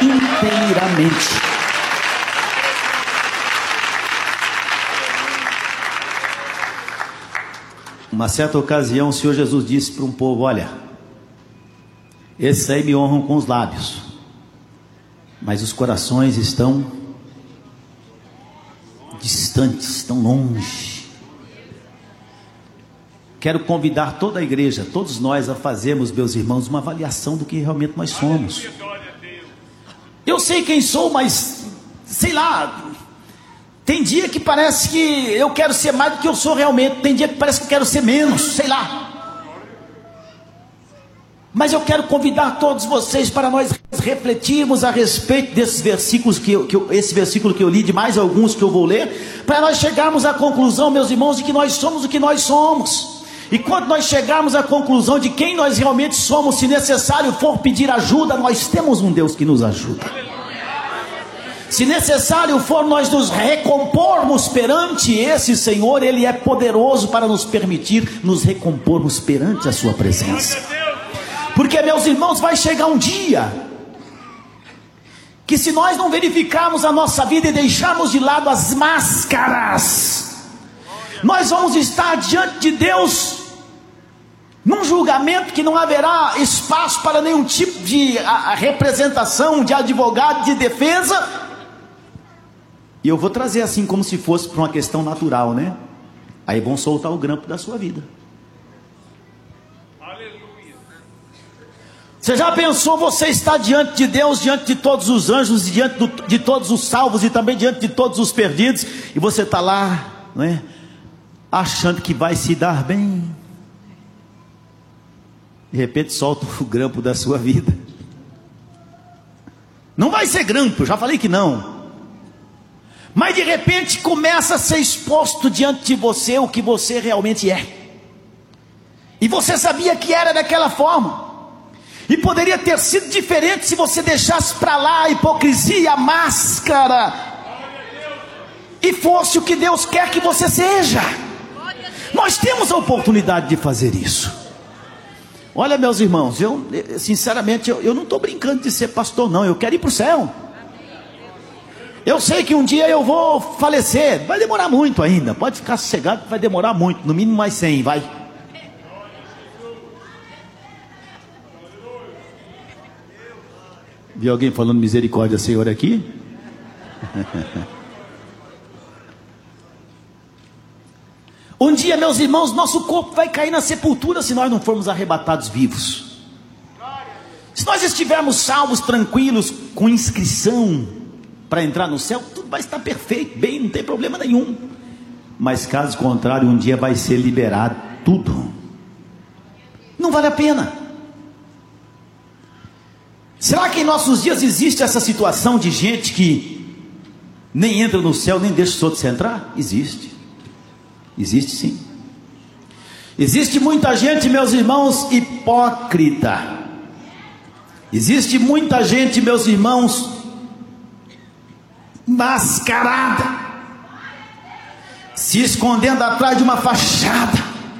inteiramente. Uma certa ocasião, o Senhor Jesus disse para um povo: olha, esses aí me honram com os lábios, mas os corações estão distantes, estão longe. Quero convidar toda a igreja, todos nós, a fazermos, meus irmãos, uma avaliação do que realmente nós somos. Eu sei quem sou, mas sei lá, tem dia que parece que eu quero ser mais do que eu sou realmente, tem dia que parece que eu quero ser menos, sei lá. Mas eu quero convidar todos vocês para nós refletirmos a respeito desses versículos esse versículo que eu li, de mais alguns que eu vou ler, para nós chegarmos à conclusão, meus irmãos, de que nós somos o que nós somos. E quando nós chegarmos à conclusão de quem nós realmente somos, se necessário for pedir ajuda, nós temos um Deus que nos ajuda. Se necessário for nós nos recompormos perante esse Senhor, Ele é poderoso para nos permitir nos recompormos perante a sua presença. Porque, meus irmãos, vai chegar um dia que, se nós não verificarmos a nossa vida e deixarmos de lado as máscaras, nós vamos estar diante de Deus num julgamento que não haverá espaço para nenhum tipo de representação, de advogado, de defesa. E eu vou trazer assim como se fosse para uma questão natural, né? Aí vão soltar o grampo da sua vida. Você já pensou você estar diante de Deus, diante de todos os anjos, diante de todos os salvos e também diante de todos os perdidos, e você está lá, não é? Achando que vai se dar bem, de repente solta o grampo da sua vida. Não vai ser grampo, eu já falei que não, mas de repente começa a ser exposto diante de você o que você realmente é, e você sabia que era daquela forma, e poderia ter sido diferente se você deixasse para lá a hipocrisia, a máscara, e fosse o que Deus quer que você seja. Nós temos a oportunidade de fazer isso. Olha, meus irmãos, eu sinceramente, eu não estou brincando de ser pastor não, eu quero ir para o céu. Eu sei que um dia eu vou falecer, vai demorar muito ainda, pode ficar sossegado, vai demorar muito, no mínimo mais 100, vai. Viu alguém falando misericórdia, Senhor, aqui? Um dia, meus irmãos, nosso corpo vai cair na sepultura se nós não formos arrebatados vivos. Se nós estivermos salvos, tranquilos, com inscrição para entrar no céu, tudo vai estar perfeito, bem, não tem problema nenhum. Mas caso contrário, um dia vai ser liberado tudo. Não vale a pena. Será que em nossos dias existe essa situação de gente que nem entra no céu, nem deixa os outros entrar? Existe. Existe sim. Existe muita gente, meus irmãos, hipócrita. Existe muita gente, meus irmãos, mascarada, se escondendo atrás de uma fachada.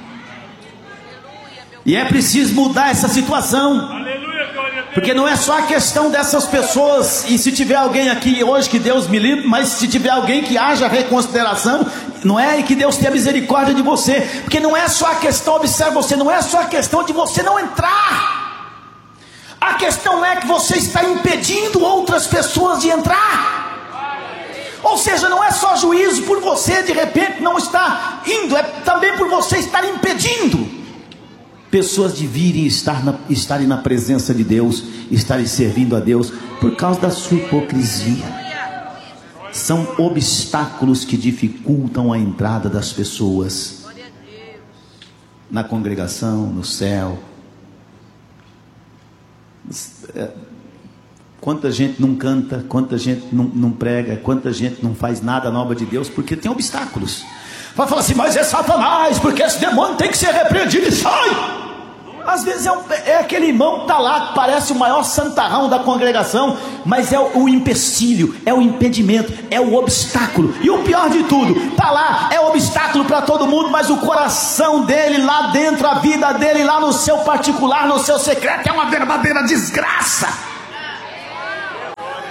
E é preciso mudar essa situação. Porque não é só a questão dessas pessoas, e se tiver alguém aqui hoje, que Deus me livre, mas se tiver alguém que haja reconsideração, não é? E que Deus tenha misericórdia de você, porque não é só a questão, observe você, não é só a questão de você não entrar, a questão é que você está impedindo outras pessoas de entrar. Ou seja, não é só juízo por você de repente não estar indo, é também por você estar impedindo pessoas de virem estarem na presença de Deus, estarem servindo a Deus, por causa da sua hipocrisia. São obstáculos que dificultam a entrada das pessoas na congregação, no céu. Quanta gente não canta, quanta gente não prega, quanta gente não faz nada na obra de Deus, porque tem obstáculos. Vai falar assim, mas é Satanás, porque esse demônio tem que ser repreendido e sai. Às vezes é aquele irmão que está lá, que parece o maior santarrão da congregação, mas é o empecilho, é o impedimento, é o obstáculo. E o pior de tudo, está lá, é obstáculo para todo mundo, mas o coração dele lá dentro, a vida dele lá no seu particular, no seu secreto, é uma verdadeira desgraça.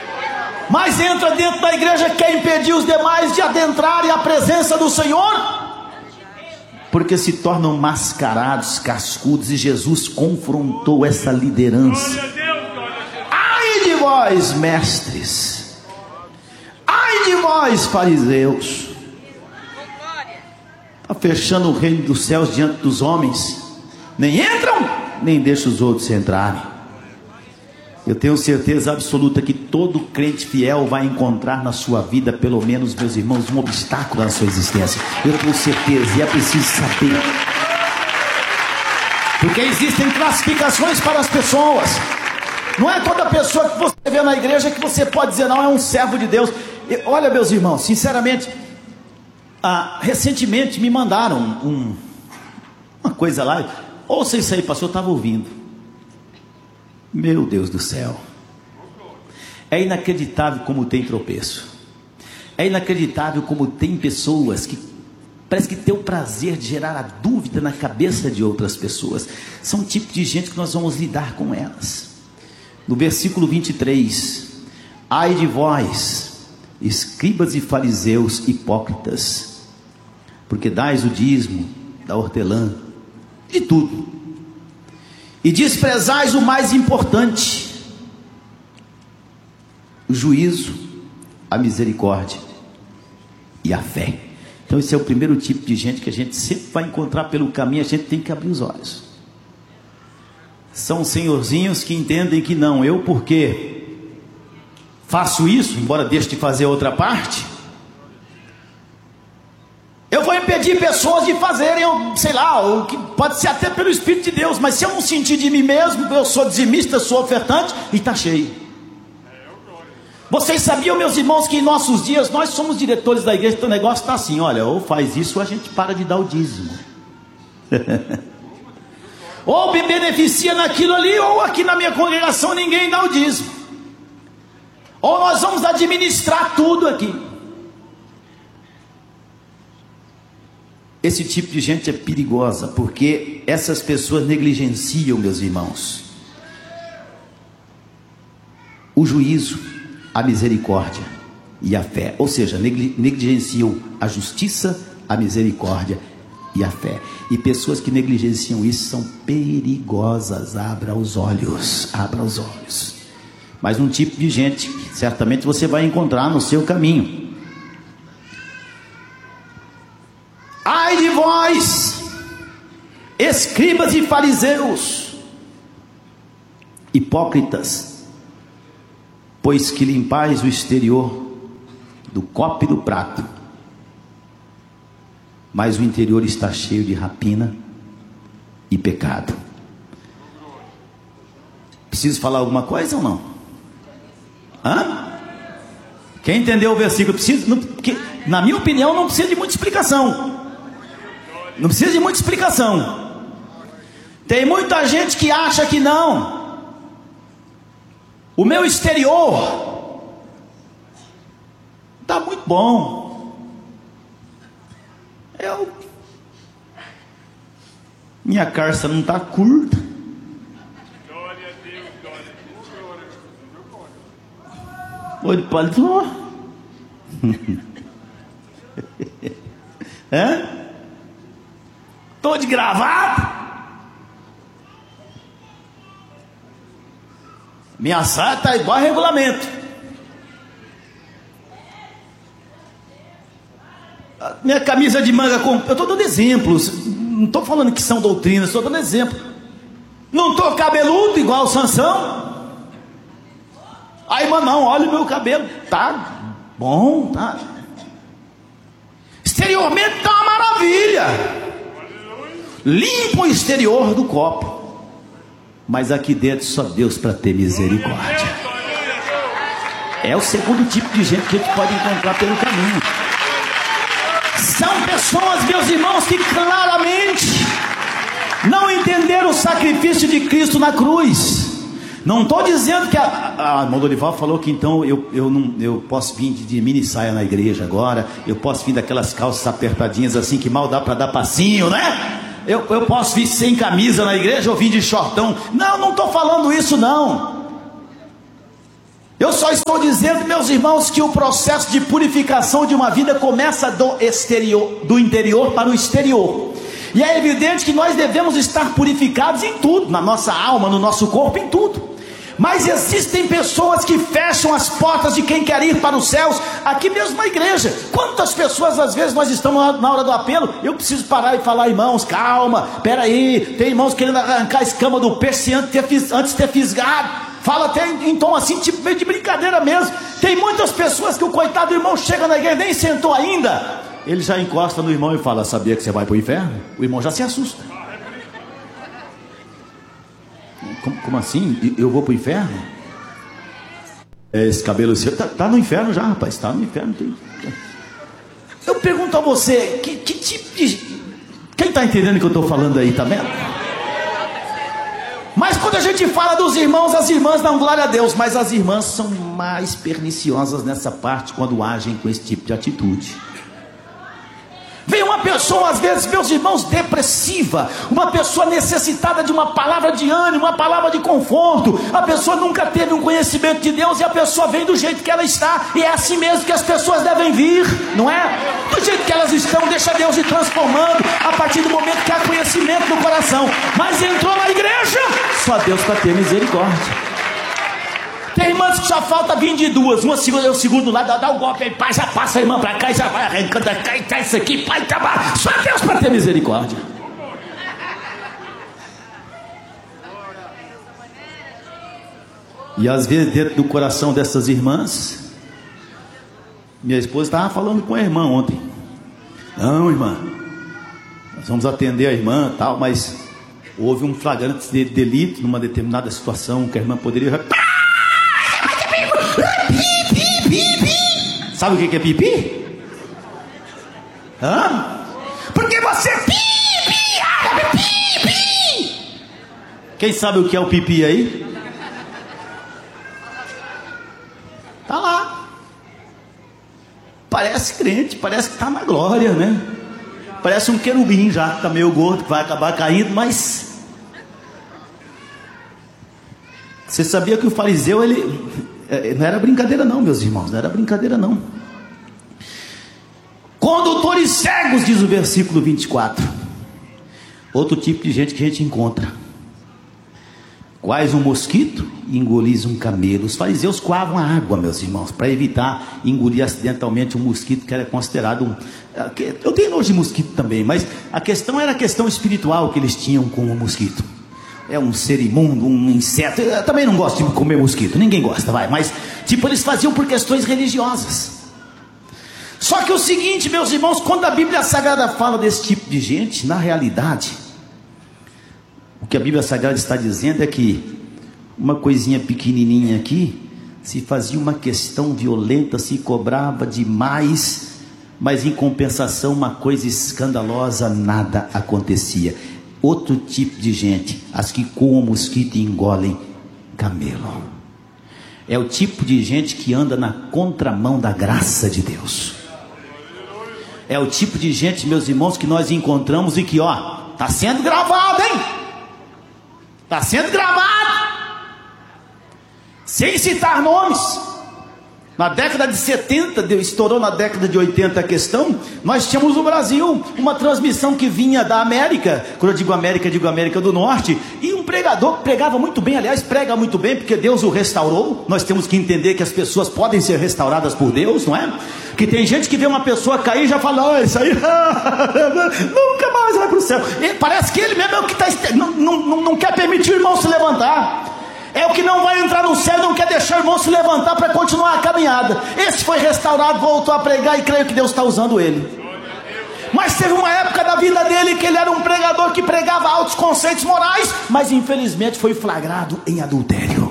mas entra dentro da igreja, quer impedir os demais de adentrarem a presença do Senhor, porque se tornam mascarados, cascudos, e Jesus confrontou essa liderança. Ai de vós, mestres, ai de vós, fariseus, está fechando o reino dos céus diante dos homens, nem entram, nem deixam os outros entrarem. Eu tenho certeza absoluta que todo crente fiel vai encontrar na sua vida, pelo menos, meus irmãos, um obstáculo na sua existência. Eu tenho certeza, e é preciso saber, porque existem classificações para as pessoas. Não é toda pessoa que você vê na igreja que você pode dizer, não, é um servo de Deus. Olha, meus irmãos, sinceramente, recentemente me mandaram uma coisa lá. Ouça isso aí, pastor, eu estava ouvindo. Meu Deus do céu, é inacreditável como tem tropeço, é inacreditável como tem pessoas que parece que tem o prazer de gerar a dúvida na cabeça de outras pessoas. São um tipo de gente que nós vamos lidar com elas. No versículo 23, ai de vós, escribas e fariseus hipócritas, porque dais o dízimo da hortelã, de tudo, e desprezais o mais importante, o juízo, a misericórdia e a fé. Então esse é o primeiro tipo de gente que a gente sempre vai encontrar pelo caminho. A gente tem que abrir os olhos. São senhorzinhos que entendem que não, eu porque faço isso, embora deixe de fazer outra parte, eu vou impedir pessoas de fazerem, sei lá, o que pode ser até pelo Espírito de Deus, mas se eu não sentir de mim mesmo, eu sou dizimista, sou ofertante, e está cheio. Vocês sabiam, meus irmãos, que em nossos dias, nós somos diretores da igreja, então o negócio está assim, olha, ou faz isso ou a gente para de dar o dízimo. Ou me beneficia naquilo ali, ou aqui na minha congregação ninguém dá o dízimo. Ou nós vamos administrar tudo aqui. Esse tipo de gente é perigosa, porque essas pessoas negligenciam, meus irmãos, o juízo, a misericórdia e a fé. Ou seja, negligenciam a justiça, a misericórdia e a fé. E pessoas que negligenciam isso são perigosas. Abra os olhos, abra os olhos. Mas um tipo de gente que certamente você vai encontrar no seu caminho. Ai de vós, escribas e fariseus, hipócritas, pois que limpais o exterior do copo e do prato, mas o interior está cheio de rapina e pecado. Preciso falar alguma coisa ou não? Quem entendeu o versículo? Porque, na minha opinião, não precisa de muita explicação. Não precisa de muita explicação. Tem muita gente que acha que não. O meu exterior está muito bom. Minha calça não está curta. Oi, paletó. Estou de gravata. Minha saia está igual a regulamento. Minha camisa de manga eu estou dando exemplos. Não estou falando que são doutrinas, estou dando exemplo. Não estou cabeludo igual o Sansão. Aí, mano, não, olha o meu cabelo. Tá bom, tá. Exteriormente está uma maravilha. Limpa o exterior do copo, mas aqui dentro só Deus para ter misericórdia. É o segundo tipo de gente que a gente pode encontrar pelo caminho. São pessoas, meus irmãos, que claramente não entenderam o sacrifício de Cristo na cruz. Não estou dizendo que a irmã Dorival falou que então eu posso vir de mini saia na igreja agora, eu posso vir daquelas calças apertadinhas assim que mal dá para dar passinho, né? Eu posso vir sem camisa na igreja ou vir de shortão. Não estou falando isso não. Eu só estou dizendo, meus irmãos, que o processo de purificação de uma vida começa do interior para o exterior. E é evidente que nós devemos estar purificados em tudo, na nossa alma, no nosso corpo, em tudo. Mas existem pessoas que fecham as portas de quem quer ir para os céus, aqui mesmo na igreja. Quantas pessoas, às vezes, nós estamos na hora do apelo, eu preciso parar e falar: irmãos, calma, peraí, tem irmãos querendo arrancar a escama do peixe antes de ter fisgado. Fala até em tom assim, tipo meio de brincadeira mesmo. Tem muitas pessoas que o coitado do irmão chega na igreja, nem sentou ainda, ele já encosta no irmão e fala: sabia que você vai para o inferno? O irmão já se assusta. Como assim? Eu vou para o inferno? Esse cabelo seu tá no inferno já, rapaz. Está no inferno. Eu pergunto a você, que tipo de... Quem está entendendo o que eu estou falando aí, tá vendo? Mas quando a gente fala dos irmãos, as irmãs dão glória a Deus, mas as irmãs são mais perniciosas nessa parte quando agem com esse tipo de atitude. Vem uma pessoa, às vezes, meus irmãos, depressiva, uma pessoa necessitada de uma palavra de ânimo, uma palavra de conforto. A pessoa nunca teve um conhecimento de Deus e a pessoa vem do jeito que ela está, e é assim mesmo que as pessoas devem vir, não é? Do jeito que elas estão, deixa Deus ir transformando a partir do momento que há conhecimento no coração. Mas entrou na igreja, só Deus para ter misericórdia. Tem irmãs que só falta vir de duas. Uma segura, eu seguro do lado, dá um golpe aí, pai, já passa a irmã para cá e já vai arrancando cá e tá isso aqui, pai, tá lá. Só Deus para ter misericórdia. E às vezes dentro do coração dessas irmãs, minha esposa estava falando com a irmã ontem: não, irmã, nós vamos atender a irmã e tal, mas houve um flagrante delito numa determinada situação que a irmã poderia... Sabe o que é pipi? Porque você pipi. Quem sabe o que é o pipi aí? Tá lá. Parece crente, parece que tá na glória, né? Parece um querubim já, que tá meio gordo, que vai acabar caindo, mas... Você sabia que o fariseu, ele... Não era brincadeira não, meus irmãos, não era brincadeira não. Condutores cegos, diz o versículo 24. Outro tipo de gente que a gente encontra: quais um mosquito e engolis um camelo. Os fariseus coavam a água, meus irmãos, para evitar engolir acidentalmente um mosquito que era considerado eu tenho nojo de mosquito também, mas a questão era a questão espiritual que eles tinham com o mosquito. É um ser imundo, um inseto. Eu também não gosto de comer mosquito, ninguém gosta, mas tipo, eles faziam por questões religiosas. Só que o seguinte, meus irmãos, quando a Bíblia Sagrada fala desse tipo de gente, na realidade, o que a Bíblia Sagrada está dizendo é que uma coisinha pequenininha aqui se fazia uma questão violenta, se cobrava demais, mas em compensação uma coisa escandalosa, nada acontecia. Outro tipo de gente, as que coam mosquito e engolem camelo. É o tipo de gente que anda na contramão da graça de Deus. É o tipo de gente, meus irmãos, que nós encontramos e que, está sendo gravado, hein? Está sendo gravado. Sem citar nomes. Na década de 70, estourou na década de 80 a questão. Nós tínhamos no Brasil uma transmissão que vinha da América. Quando eu digo América do Norte. E um pregador que pregava muito bem, aliás, prega muito bem, porque Deus o restaurou. Nós temos que entender que as pessoas podem ser restauradas por Deus, não é? Que tem gente que vê uma pessoa cair e já fala: isso aí nunca mais vai para o céu. E parece que ele mesmo é o que não quer permitir o irmão se levantar. É o que não vai entrar no céu, não quer deixar o irmão se levantar para continuar a caminhada. Esse foi restaurado, voltou a pregar, e creio que Deus está usando ele. Mas teve uma época da vida dele que ele era um pregador que pregava altos conceitos morais, mas infelizmente foi flagrado em adultério.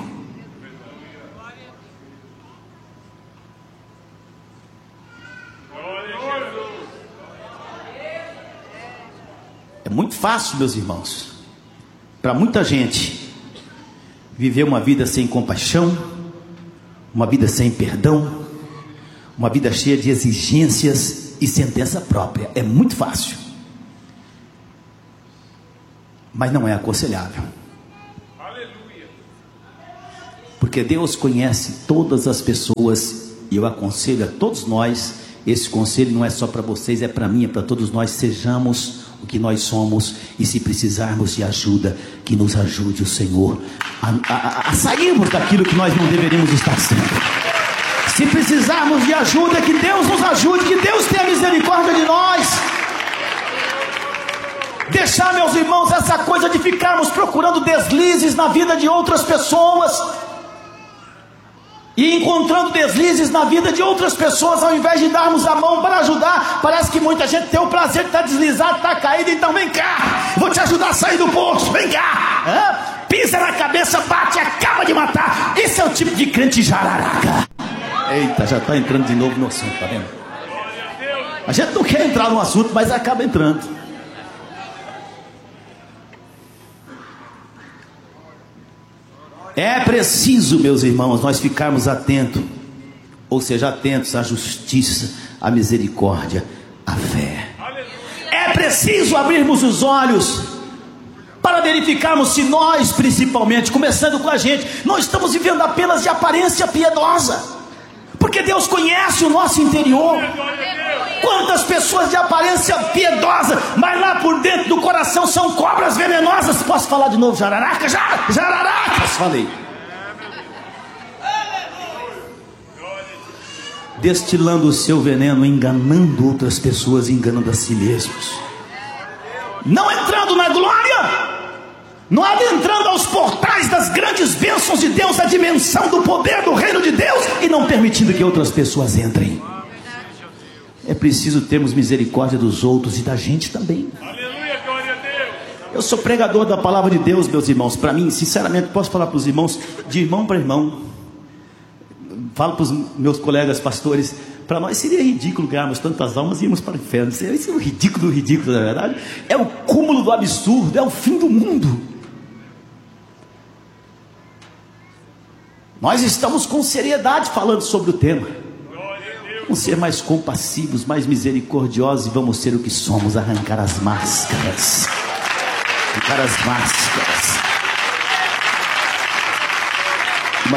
É muito fácil, meus irmãos, para muita gente viver uma vida sem compaixão, uma vida sem perdão, uma vida cheia de exigências e sentença própria. É muito fácil, mas não é aconselhável. porque Deus conhece todas as pessoas, e eu aconselho a todos nós, esse conselho não é só para vocês, é para mim, é para todos nós, sejamos o que nós somos, e se precisarmos de ajuda, que nos ajude o Senhor a sairmos daquilo que nós não deveríamos estar sendo. Se precisarmos de ajuda, que Deus nos ajude, que Deus tenha misericórdia de nós. Deixar, meus irmãos, essa coisa de ficarmos procurando deslizes na vida de outras pessoas, e encontrando deslizes na vida de outras pessoas, ao invés de darmos a mão para ajudar. Parece que muita gente tem o prazer de estar deslizado, estar caído. Então vem cá, vou te ajudar a sair do poço, vem cá, pisa na cabeça, bate, acaba de matar. Esse é o tipo de crente jararaca. Eita, já está entrando de novo no assunto, tá vendo? A gente não quer entrar no assunto, mas acaba entrando. É preciso, meus irmãos, nós ficarmos atentos, ou seja, atentos à justiça, à misericórdia, à fé. É preciso abrirmos os olhos para verificarmos se nós, principalmente, começando com a gente, não estamos vivendo apenas de aparência piedosa, porque Deus conhece o nosso interior. Quantas pessoas de aparência piedosa, mas lá por dentro do coração são cobras venenosas. Posso falar de novo, jararaca? Jararacas, falei. Destilando o seu veneno, enganando outras pessoas, enganando a si mesmos. Não entrando na glória, não adentrando aos portais das grandes bênçãos de Deus, a dimensão do poder do reino de Deus, e não permitindo que outras pessoas entrem. É preciso termos misericórdia dos outros e da gente também. Aleluia, glória a Deus. Eu sou pregador da palavra de Deus, meus irmãos. Para mim, sinceramente, posso falar para os irmãos, de irmão para irmão. Falo para os meus colegas pastores, para nós seria ridículo ganharmos tantas almas e irmos para o inferno. Isso é o ridículo do ridículo, na verdade. É o cúmulo do absurdo, é o fim do mundo. Nós estamos com seriedade falando sobre o tema. Vamos ser mais compassivos, mais misericordiosos, e vamos ser o que somos, arrancar as máscaras. Arrancar as máscaras. Uma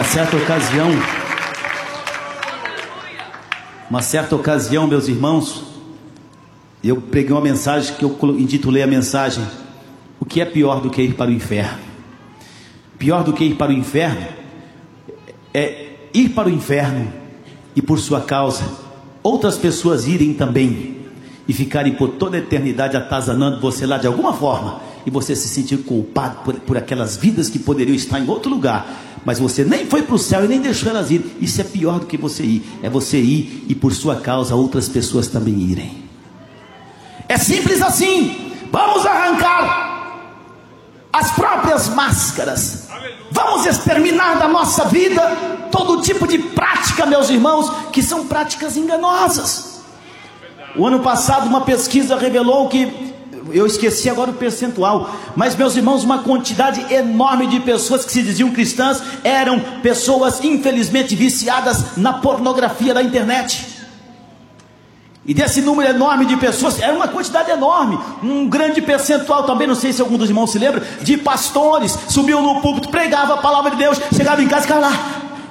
certa ocasião, meus irmãos, eu preguei uma mensagem que eu intitulei a mensagem: o que é pior do que ir para o inferno? Pior do que ir para o inferno é ir para o inferno e por sua causa outras pessoas irem também e ficarem por toda a eternidade atazanando você lá de alguma forma, e você se sentir culpado por aquelas vidas que poderiam estar em outro lugar, mas você nem foi para o céu e nem deixou elas ir. Isso é pior do que você ir, é você ir e por sua causa outras pessoas também irem. É simples assim. Vamos arrancar as próprias máscaras, vamos exterminar da nossa vida todo tipo de prática, meus irmãos, que são práticas enganosas. O ano passado uma pesquisa revelou que, eu esqueci agora o percentual, mas, meus irmãos, uma quantidade enorme de pessoas que se diziam cristãs eram pessoas infelizmente viciadas na pornografia da internet. E desse número enorme de pessoas, era uma quantidade enorme, um grande percentual também, não sei se algum dos irmãos se lembra, de pastores, subiam no púlpito, pregava a palavra de Deus, chegava em casa e ficava lá,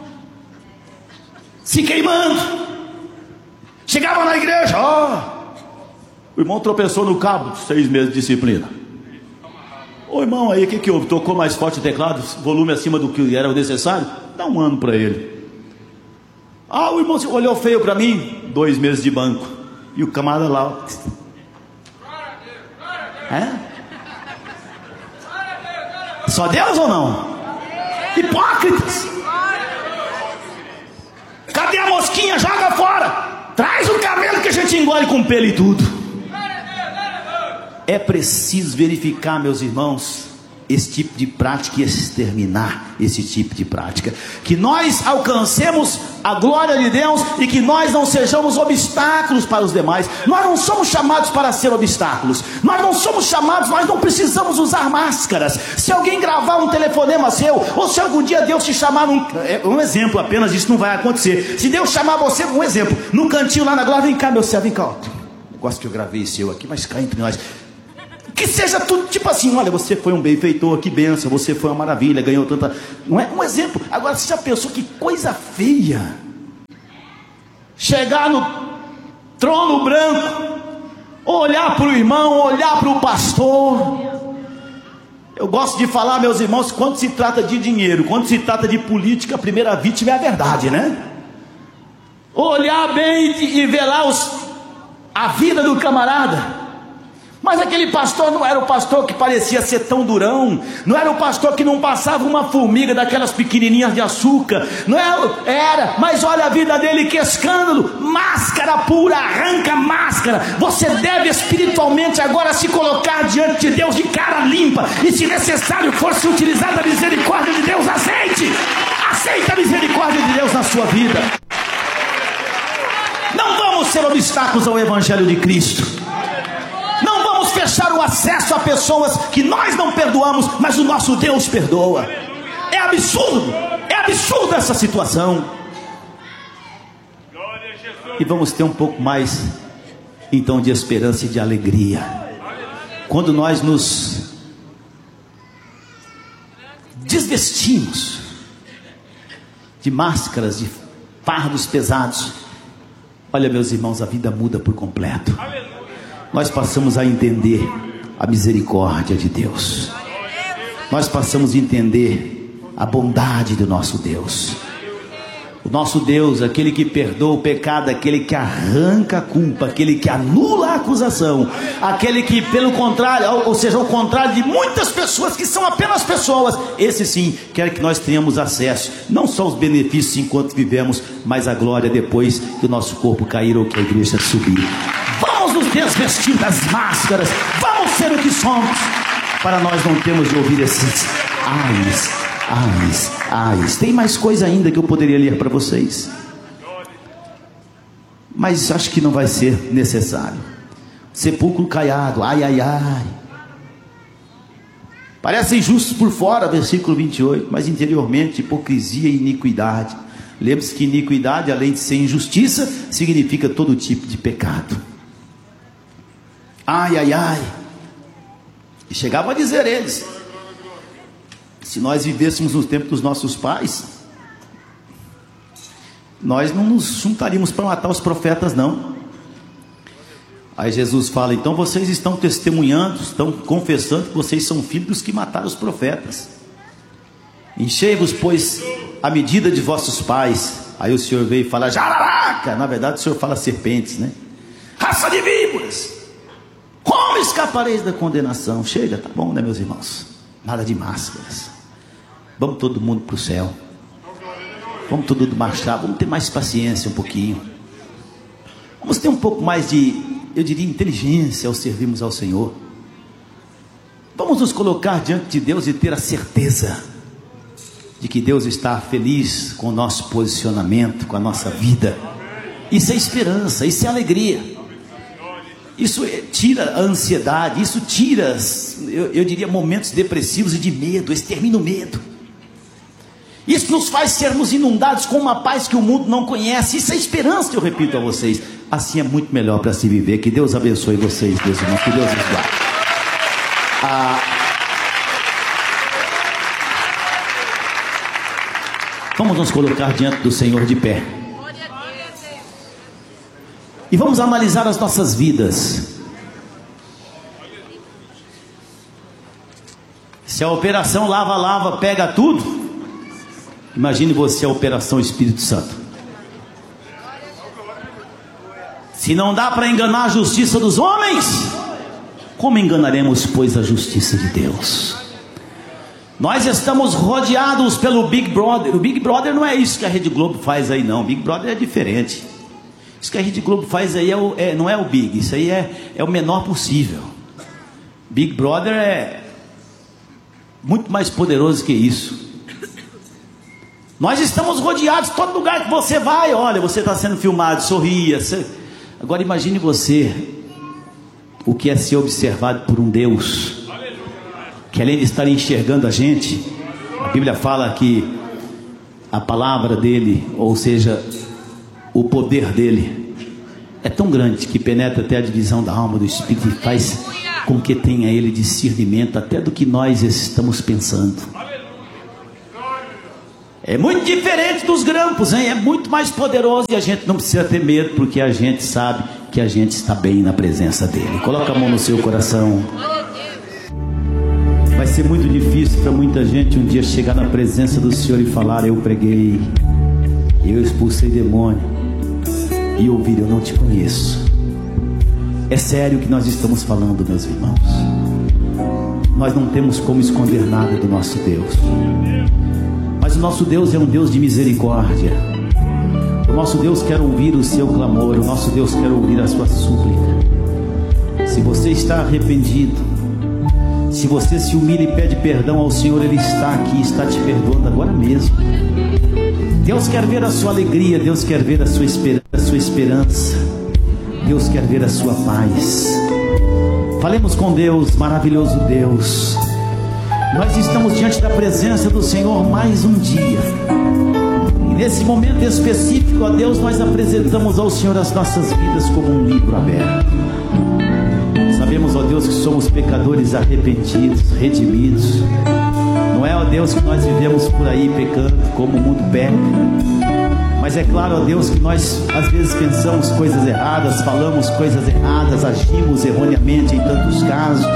se queimando. Chegava na igreja, o irmão tropeçou no cabo, 6 meses de disciplina. Ô irmão, aí o que houve? Tocou mais forte o teclado, volume acima do que era necessário? Dá 1 ano para ele. O irmão olhou feio para mim, 2 meses de banco. E o camarada lá, só Deus ou não? Hipócritas. Cadê a mosquinha? Joga fora. Traz o cabelo que a gente engole com pelo e tudo. É preciso verificar, meus irmãos, esse tipo de prática e exterminar esse tipo de prática, que nós alcancemos a glória de Deus e que nós não sejamos obstáculos para os demais. Nós não somos chamados para ser obstáculos, nós não somos chamados, nós não precisamos usar máscaras. Se alguém gravar um telefonema seu, ou se algum dia Deus te chamar um exemplo apenas, isso não vai acontecer. Se Deus chamar você, um exemplo, no cantinho lá na glória, vem cá meu céu, vem cá, ó. Negócio que eu gravei seu aqui, mas cá entre nós, Que seja tudo tipo assim: olha, você foi um benfeitor, que bênção, você foi uma maravilha, ganhou tanta... Não é um exemplo. Agora, você já pensou que coisa feia chegar no trono branco, olhar para o irmão, olhar para o pastor? Eu gosto de falar, meus irmãos, quando se trata de dinheiro, quando se trata de política, a primeira vítima é a verdade, né? Olhar bem e ver lá a vida do camarada. Mas aquele pastor não era o pastor que parecia ser tão durão, não era o pastor que não passava uma formiga daquelas pequenininhas de açúcar, não era, mas olha a vida dele, que escândalo, máscara pura, arranca máscara. Você deve espiritualmente agora se colocar diante de Deus de cara limpa, e se necessário for se utilizar da misericórdia de Deus, aceita a misericórdia de Deus na sua vida. Não vamos ser obstáculos ao Evangelho de Cristo. Não vamos fechar o acesso a pessoas que nós não perdoamos, mas o nosso Deus perdoa. É absurdo essa situação. E vamos ter um pouco mais então de esperança e de alegria quando nós nos desvestimos de máscaras, de fardos pesados. Olha, meus irmãos, a vida muda por completo. Nós passamos a entender a misericórdia de Deus. Nós passamos a entender a bondade do nosso Deus. O nosso Deus, aquele que perdoa o pecado, aquele que arranca a culpa, aquele que anula a acusação, aquele que, pelo contrário, ou seja, ao contrário de muitas pessoas que são apenas pessoas, esse sim quer que nós tenhamos acesso, não só aos benefícios enquanto vivemos, mas a glória depois que o nosso corpo cair ou que a igreja subir. Vamos nos desvestir das máscaras, vamos ser o que somos, para nós não termos de ouvir esses ais. Tem mais coisa ainda que eu poderia ler para vocês, mas acho que não vai ser necessário. Sepulcro caiado, ai. Parecem justos por fora, versículo 28, mas interiormente hipocrisia e iniquidade. Lembre-se que iniquidade, além de ser injustiça, significa todo tipo de pecado. Ai. E chegavam a dizer eles: se nós vivêssemos no tempo dos nossos pais, nós não nos juntaríamos para matar os profetas, não. Aí Jesus fala: então vocês estão testemunhando, estão confessando que vocês são filhos dos que mataram os profetas. Enchei-vos, pois, a medida de vossos pais. Aí o Senhor veio e fala: jararaca. Na verdade o Senhor fala serpentes, né? Raça de víboras, como escapareis da condenação? Chega, tá bom, né, meus irmãos? Nada de máscaras. Vamos todo mundo para o céu. Vamos todo mundo marchar. Vamos ter mais paciência um pouquinho. Vamos ter um pouco mais de, eu diria, inteligência ao servirmos ao Senhor. Vamos nos colocar diante de Deus e ter a certeza de que Deus está feliz com o nosso posicionamento, com a nossa vida. Isso é esperança, isso é alegria. Isso tira a ansiedade, isso tira, eu diria, momentos depressivos e de medo, extermina o medo. Isso nos faz sermos inundados com uma paz que o mundo não conhece. Isso é esperança, eu repito a vocês. Assim é muito melhor para se viver. Que Deus abençoe vocês, meus irmãos, que Deus os guarde. Vamos nos colocar diante do Senhor de pé. E vamos analisar as nossas vidas. Se a operação lava, pega tudo, imagine você a operação Espírito Santo. Se não dá para enganar a justiça dos homens, como enganaremos, pois, a justiça de Deus? Nós estamos rodeados pelo Big Brother. O Big Brother não é isso que a Rede Globo faz aí, não. O Big Brother é diferente. Isso que a Rede Globo faz aí não é o Big, isso aí é o menor possível. Big Brother é muito mais poderoso que isso. Nós estamos rodeados, todo lugar que você vai, olha, você está sendo filmado, sorria. Agora imagine você, o que é ser observado por um Deus, que além de estar enxergando a gente, a Bíblia fala que a palavra dele, ou seja, o poder dele é tão grande que penetra até a divisão da alma, do espírito, e faz com que tenha ele discernimento até do que nós estamos pensando. É muito diferente dos grampos, hein? É muito mais poderoso, e a gente não precisa ter medo, porque a gente sabe que a gente está bem na presença dele. Coloca a mão no seu coração. Vai ser muito difícil para muita gente um dia chegar na presença do Senhor e falar: eu preguei, eu expulsei demônio, e ouvir: eu não te conheço. É sério o que nós estamos falando, meus irmãos. Nós não temos como esconder nada do nosso Deus, mas o nosso Deus é um Deus de misericórdia. O nosso Deus quer ouvir o seu clamor, o nosso Deus quer ouvir a sua súplica. Se você está arrependido, se você se humilha e pede perdão ao Senhor, Ele está aqui, está te perdoando agora mesmo. Deus quer ver a sua alegria, Deus quer ver a sua esperança, Deus quer ver a sua paz. Falemos com Deus, maravilhoso Deus. Nós estamos diante da presença do Senhor mais um dia, e nesse momento específico, ó Deus, nós apresentamos ao Senhor as nossas vidas como um livro aberto. Sabemos, ó Deus, que somos pecadores arrependidos, redimidos. Não é, ó Deus, que nós vivemos por aí pecando como o mundo peca, mas é claro, ó Deus, que nós às vezes pensamos coisas erradas, falamos coisas erradas, agimos erroneamente em tantos casos,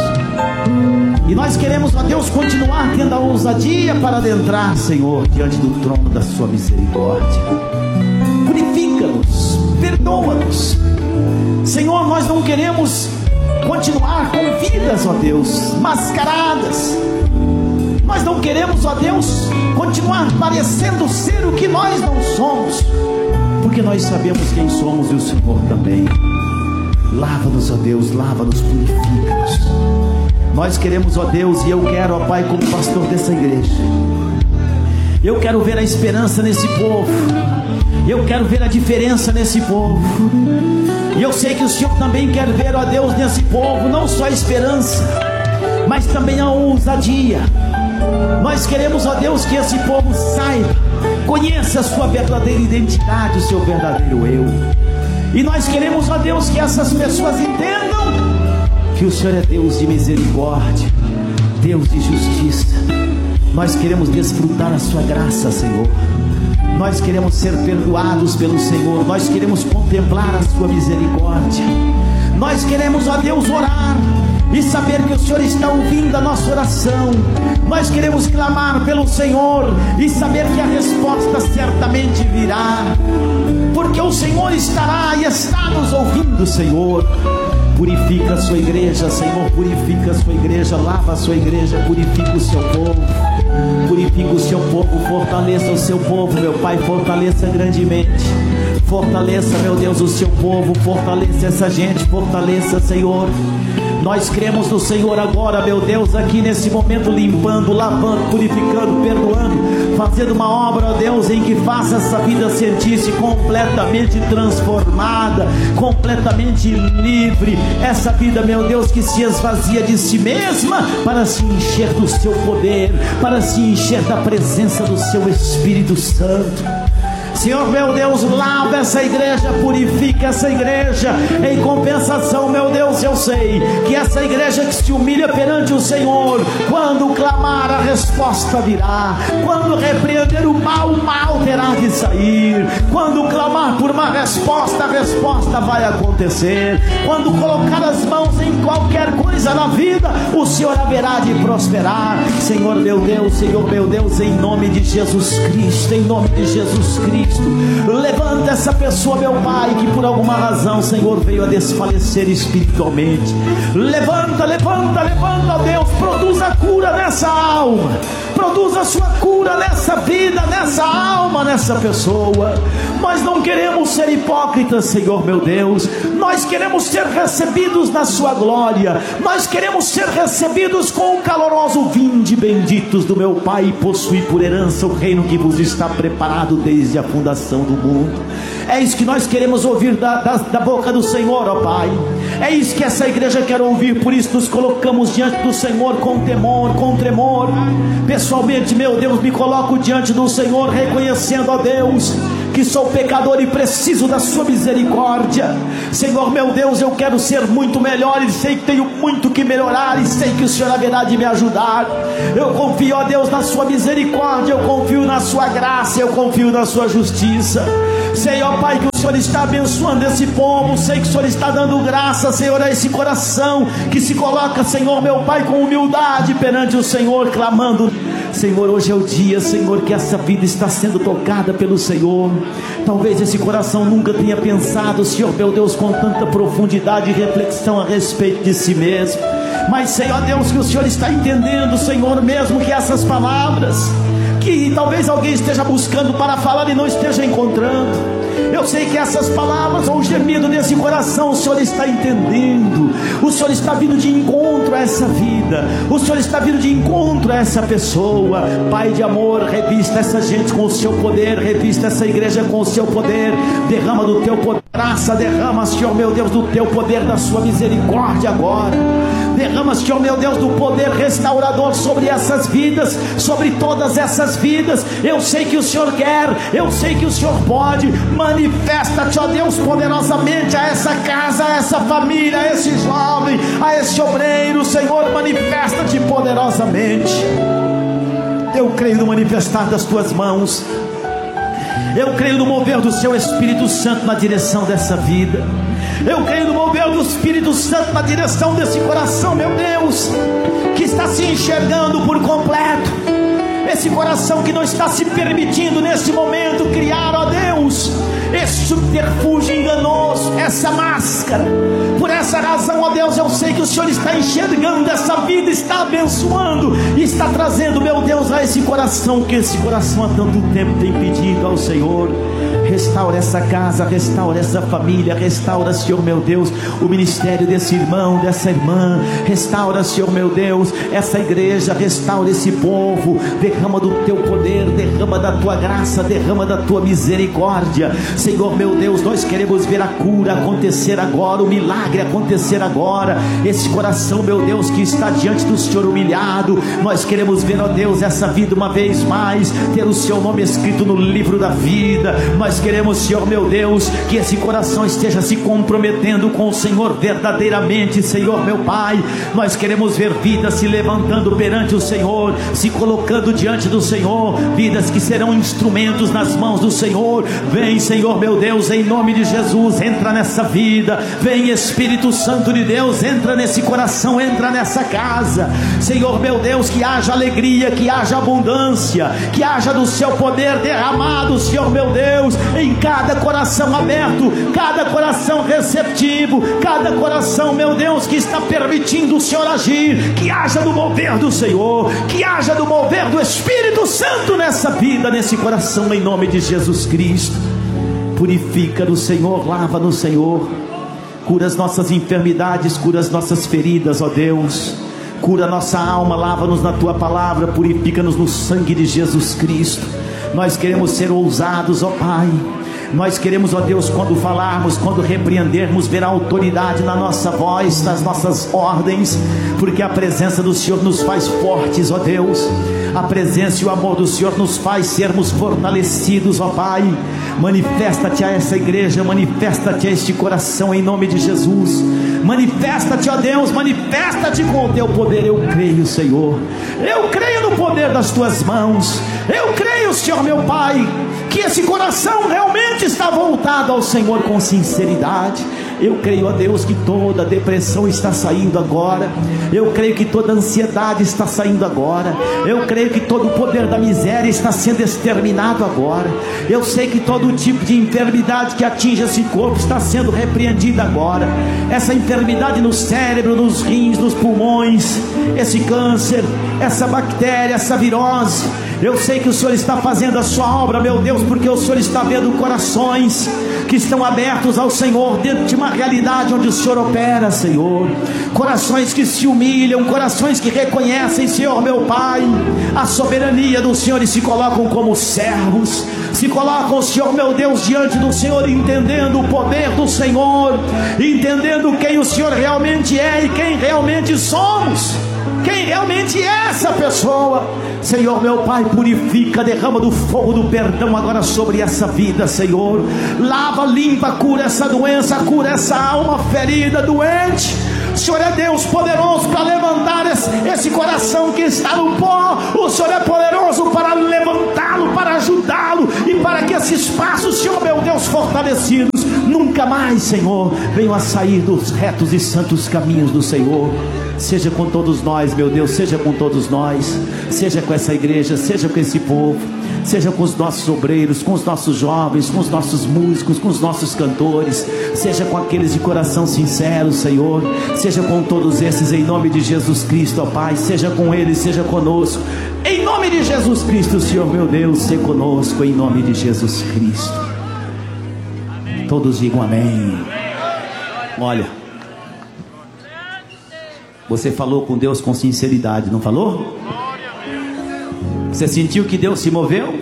e nós queremos, ó Deus, continuar tendo a ousadia para adentrar, Senhor, diante do trono da sua misericórdia. Purifica-nos, perdoa-nos, Senhor. Nós não queremos continuar com vidas, ó Deus, mascaradas. Nós não queremos, ó Deus, continuar parecendo ser o que nós não somos, porque nós sabemos quem somos, e o Senhor também. Lava-nos, ó Deus, lava-nos, purifica-nos. Nós queremos, ó Deus, e eu quero, ó Pai, como pastor dessa igreja, eu quero ver a esperança nesse povo, eu quero ver a diferença nesse povo, e eu sei que o Senhor também quer ver, ó Deus, nesse povo, não só a esperança, mas também a ousadia. Nós queremos, ó Deus, que esse povo saiba, conheça a sua verdadeira identidade, o seu verdadeiro eu. E nós queremos, ó Deus, que essas pessoas entendam que o Senhor é Deus de misericórdia, Deus de justiça. Nós queremos desfrutar a sua graça, Senhor. Nós queremos ser perdoados pelo Senhor. Nós queremos contemplar a sua misericórdia. Nós queremos, ó Deus, orar e saber que o Senhor está ouvindo a nossa oração. Nós queremos clamar pelo Senhor e saber que a resposta certamente virá, porque o Senhor estará e está nos ouvindo, Senhor. Purifica a sua igreja, Senhor, purifica a sua igreja, lava a sua igreja, purifica o seu povo, purifica o seu povo, fortaleça o seu povo, meu Pai, fortaleça grandemente, fortaleça, meu Deus, o seu povo, fortaleça essa gente, fortaleça, Senhor. Nós cremos no Senhor agora, meu Deus, aqui nesse momento, limpando, lavando, purificando, perdoando, fazendo uma obra, ó Deus, em que faça essa vida sentir-se completamente transformada, completamente livre. Essa vida, meu Deus, que se esvazia de si mesma para se encher do seu poder, para se encher da presença do seu Espírito Santo. Senhor, meu Deus, lava essa igreja, purifica essa igreja. Em compensação, meu Deus, eu sei que essa igreja que se humilha perante o Senhor, quando clamar, a resposta virá. Quando repreender o mal terá de sair. Quando clamar por uma resposta, a resposta vai acontecer. Quando colocar as mãos em qualquer coisa na vida, o Senhor haverá de prosperar. Senhor meu Deus, em nome de Jesus Cristo, em nome de Jesus Cristo, levanta essa pessoa, meu Pai, que por alguma razão, Senhor, veio a desfalecer espiritualmente. Levanta, ó Deus, produza a cura nessa alma, produza a sua cura nessa vida, nessa alma, nessa pessoa. Nós não queremos ser hipócritas, Senhor meu Deus. Nós queremos ser recebidos na sua glória. Nós queremos ser recebidos com o caloroso vinde, benditos do meu Pai, e possuir por herança o reino que vos está preparado desde a fundação do mundo. É isso que nós queremos ouvir da boca do Senhor, ó Pai. É isso que essa igreja quer ouvir. Por isso nos colocamos diante do Senhor com temor, com tremor. Pessoalmente, meu Deus, me coloco diante do Senhor, reconhecendo, ó Deus, que que sou pecador e preciso da sua misericórdia. Senhor meu Deus, eu quero ser muito melhor e sei que tenho muito que melhorar, e sei que o Senhor haverá de me ajudar. Eu confio, ó Deus, na sua misericórdia, eu confio na sua graça, eu confio na sua justiça. Sei, ó Pai, que o Senhor está abençoando esse povo, sei que o Senhor está dando graça, Senhor, a esse coração que se coloca, Senhor meu Pai, com humildade perante o Senhor, clamando. Senhor, hoje é o dia, Senhor, que essa vida está sendo tocada pelo Senhor. Talvez esse coração nunca tenha pensado, Senhor meu Deus, com tanta profundidade e reflexão a respeito de si mesmo. Mas, Senhor Deus, que o Senhor está entendendo, Senhor, mesmo que essas palavras, que talvez alguém esteja buscando para falar e não esteja encontrando, eu sei que essas palavras, ou o gemido desse coração, o Senhor está entendendo. O Senhor está vindo de encontro a essa vida, o Senhor está vindo de encontro a essa pessoa. Pai de amor, revista essa gente com o seu poder, revista essa igreja com o seu poder, derrama do teu poder, graça, derrama, Senhor meu Deus, do teu poder, da sua misericórdia agora. Derrama, Senhor meu Deus, do poder restaurador sobre essas vidas, sobre todas essas vidas. Eu sei que o Senhor quer, eu sei que o Senhor pode. Manifesta-te, ó Deus, poderosamente a essa casa, a essa família, a esse jovem, a esse obreiro. Senhor, manifesta-te poderosamente. Eu creio no manifestar das tuas mãos, eu creio no mover do seu Espírito Santo na direção dessa vida. Eu creio no mover do Espírito Santo na direção desse coração, meu Deus, que está se enxergando por completo. Esse coração que não está se permitindo nesse momento criar, ó Deus, esse subterfúgio enganoso, essa máscara. Por essa razão, ó Deus, eu sei que o Senhor está enxergando essa vida, está abençoando e está trazendo, meu Deus, a esse coração, que esse coração há tanto tempo tem pedido ao Senhor. Restaura essa casa, restaura essa família, restaura, Senhor meu Deus, o ministério desse irmão, dessa irmã. Restaura, Senhor meu Deus, essa igreja, restaura esse povo. Derrama do teu poder, derrama da tua graça, derrama da tua misericórdia. Senhor meu Deus, nós queremos ver a cura acontecer agora, o milagre acontecer agora. Esse coração, meu Deus, que está diante do Senhor humilhado, nós queremos ver, ó Deus, essa vida uma vez mais ter o seu nome escrito no livro da vida. Nós queremos, Senhor meu Deus, que esse coração esteja se comprometendo com o Senhor verdadeiramente, Senhor meu Pai. Nós queremos ver vidas se levantando perante o Senhor, se colocando diante do Senhor, vidas que serão instrumentos nas mãos do Senhor. Vem, Senhor meu Deus, em nome de Jesus, entra nessa vida. Vem, Espírito Santo de Deus, entra nesse coração, entra nessa casa. Senhor meu Deus, que haja alegria, que haja abundância, que haja do seu poder derramado, Senhor meu Deus, em cada coração aberto, cada coração receptivo, cada coração, meu Deus, que está permitindo o Senhor agir. Que haja do mover do Senhor, que haja do mover do Espírito Santo nessa vida, nesse coração, em nome de Jesus Cristo. Purifica no Senhor, lava no Senhor, cura as nossas enfermidades, cura as nossas feridas, ó Deus. Cura nossa alma, lava-nos na tua palavra, purifica-nos no sangue de Jesus Cristo. Nós queremos ser ousados, ó Pai. Nós queremos, ó Deus, quando falarmos, quando repreendermos, ver a autoridade na nossa voz, nas nossas ordens, porque a presença do Senhor nos faz fortes, ó Deus. A presença e o amor do Senhor nos faz sermos fortalecidos, ó Pai. Manifesta-te a essa igreja, manifesta-te a este coração, em nome de Jesus. Manifesta-te, ó Deus, manifesta-te com o teu poder. Eu creio, Senhor, eu creio no poder das tuas mãos. Eu creio, Senhor meu Pai, que esse coração realmente está voltado ao Senhor com sinceridade. Eu creio, ó Deus, que toda depressão está saindo agora. Eu creio que toda ansiedade está saindo agora. Eu creio que todo o poder da miséria está sendo exterminado agora. Eu sei que todo tipo de enfermidade que atinge esse corpo está sendo repreendida agora. Essa enfermidade no cérebro, nos rins, nos pulmões, esse câncer, essa bactéria, essa virose. Eu sei que o Senhor está fazendo a sua obra, meu Deus, porque o Senhor está vendo corações que estão abertos ao Senhor, dentro de uma realidade onde o Senhor opera, Senhor. Corações que se humilham, corações que reconhecem, Senhor meu Pai, a soberania do Senhor e se colocam como servos. Se colocam, Senhor meu Deus, diante do Senhor, entendendo o poder do Senhor, entendendo quem o Senhor realmente é e quem realmente somos. quem realmente é essa pessoa. Senhor meu Pai, purifica, derrama do fogo do perdão agora sobre essa vida, Senhor. Lava, limpa, cura essa doença, cura essa alma ferida, doente. O Senhor é Deus poderoso para levantar esse coração que está no pó. O Senhor é poderoso para levantá-lo, para ajudá-lo, e para que esses passos, Senhor meu Deus, fortalecidos, nunca mais, Senhor, venham a sair dos retos e santos caminhos do Senhor. Seja com todos nós, meu Deus, seja com todos nós, seja com essa igreja, seja com esse povo, seja com os nossos obreiros, com os nossos jovens, com os nossos músicos, com os nossos cantores, seja com aqueles de coração sincero, Senhor, seja com todos esses, em nome de Jesus Cristo, ó Pai, seja com eles, seja conosco, em nome de Jesus Cristo, Senhor meu Deus, seja conosco, em nome de Jesus Cristo. Todos digam amém. Olha, você falou com Deus com sinceridade, não falou? Você sentiu que Deus se moveu?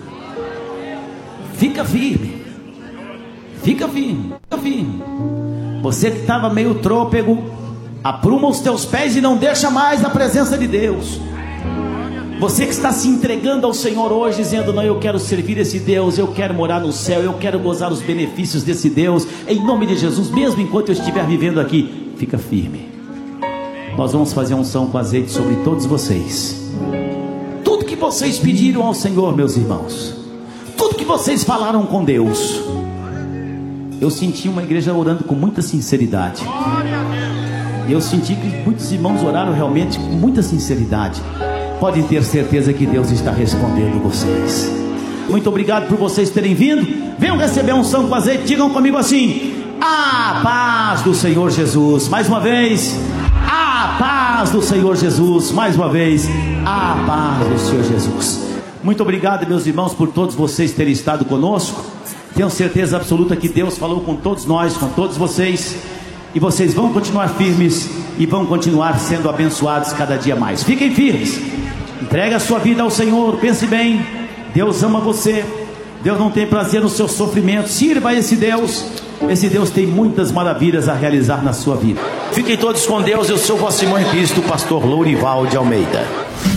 Fica firme. Fica firme. Fica firme. Você que estava meio trôpego, apruma os teus pés e não deixa mais a presença de Deus. Você que está se entregando ao Senhor hoje, dizendo: não, eu quero servir esse Deus, eu quero morar no céu, eu quero gozar os benefícios desse Deus, em nome de Jesus, mesmo enquanto eu estiver vivendo aqui, fica firme. Nós vamos fazer unção com azeite sobre todos vocês. Tudo que vocês pediram ao Senhor, meus irmãos, tudo que vocês falaram com Deus, eu senti uma igreja orando com muita sinceridade. Eu senti que muitos irmãos oraram realmente com muita sinceridade. Podem ter certeza que Deus está respondendo vocês. Muito obrigado por vocês terem vindo. Venham receber unção com azeite. Digam comigo assim: a paz do Senhor Jesus. Mais uma vez, a paz do Senhor Jesus. Mais uma vez, a paz do Senhor Jesus. Muito obrigado, meus irmãos, por todos vocês terem estado conosco. Tenho certeza absoluta que Deus falou com todos nós, com todos vocês, e vocês vão continuar firmes e vão continuar sendo abençoados cada dia mais. Fiquem firmes. Entregue a sua vida ao Senhor. Pense bem, Deus ama você. Deus não tem prazer no seu sofrimento. Sirva a esse Deus. Esse Deus tem muitas maravilhas a realizar na sua vida. Fiquem todos com Deus. Eu sou o vosso irmão em Cristo, pastor Lourival de Almeida.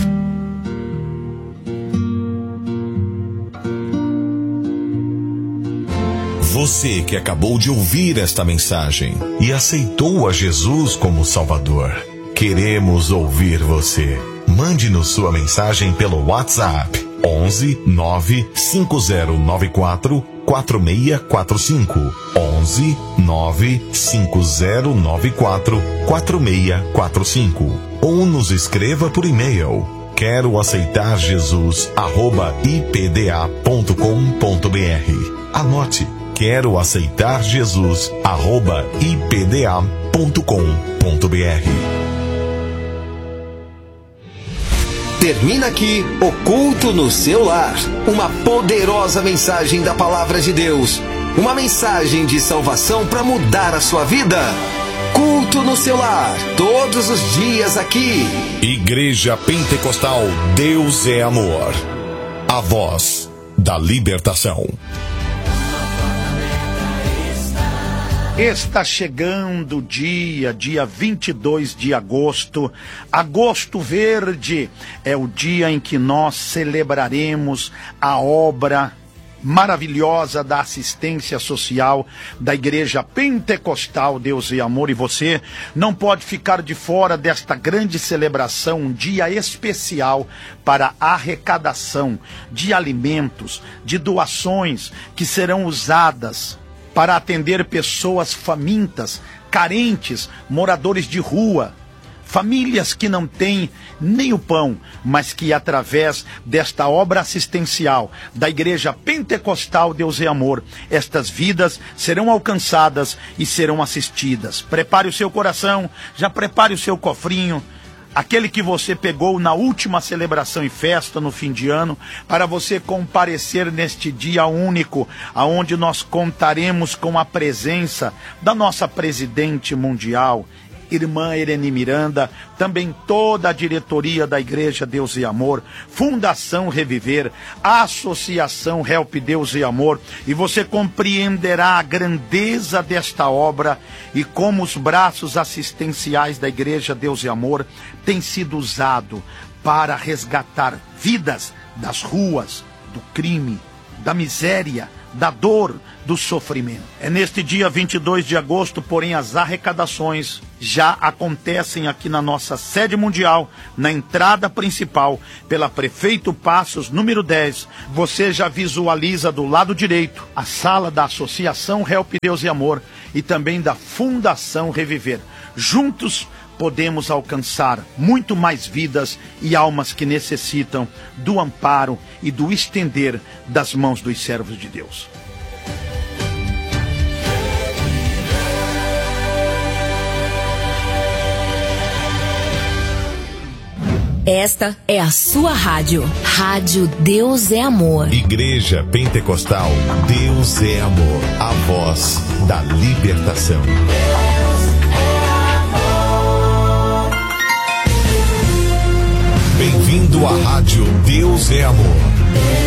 Você que acabou de ouvir esta mensagem e aceitou a Jesus como Salvador, queremos ouvir você. Mande-nos sua mensagem pelo WhatsApp 11 95094 4645 11 95094 4645 ou nos escreva por e-mail quero aceitar Jesus @ipda.com.br. Anote: quero aceitar Jesus @ipda.com.br. Termina aqui o Culto no Seu Lar. Uma poderosa mensagem da Palavra de Deus. Uma mensagem de salvação para mudar a sua vida. Culto no Seu Lar, todos os dias aqui. Igreja Pentecostal Deus é Amor. A voz da libertação. Está chegando o dia 22 de agosto. Agosto Verde é o dia em que nós celebraremos a obra maravilhosa da assistência social da Igreja Pentecostal Deus e Amor, e você não pode ficar de fora desta grande celebração, um dia especial para arrecadação de alimentos, de doações que serão usadas para atender pessoas famintas, carentes, moradores de rua, famílias que não têm nem o pão, mas que através desta obra assistencial da Igreja Pentecostal Deus e Amor, estas vidas serão alcançadas e serão assistidas. Prepare o seu coração, já prepare o seu cofrinho, aquele que você pegou na última celebração e festa no fim de ano, para você comparecer neste dia único, aonde nós contaremos com a presença da nossa presidente mundial, irmã Irene Miranda, também toda a diretoria da Igreja Deus e Amor, Fundação Reviver, Associação Help Deus e Amor, e você compreenderá a grandeza desta obra e como os braços assistenciais da Igreja Deus e Amor têm sido usados para resgatar vidas das ruas, do crime, da miséria, da dor, do sofrimento. É neste dia 22 de agosto, porém, as arrecadações já acontecem aqui na nossa sede mundial, na entrada principal, pela Prefeito Passos, número 10. Você já visualiza do lado direito a sala da Associação Help Deus e Amor e também da Fundação Reviver. Juntos podemos alcançar muito mais vidas e almas que necessitam do amparo e do estender das mãos dos servos de Deus. Esta é a sua rádio. Rádio Deus é Amor. Igreja Pentecostal Deus é Amor. A voz da libertação. Bem-vindo à Rádio Deus é Amor.